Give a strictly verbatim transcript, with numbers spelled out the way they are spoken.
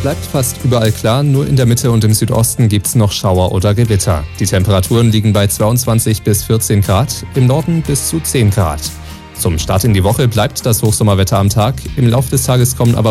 bleibt fast überall klar, nur in der Mitte und im Südosten gibt's noch Schauer oder Gewitter. Die Temperaturen liegen bei zweiundzwanzig bis vierzehn Grad, im Norden bis zu zehn Grad. Zum Start in die Woche bleibt das Hochsommerwetter am Tag, im Laufe des Tages kommen aber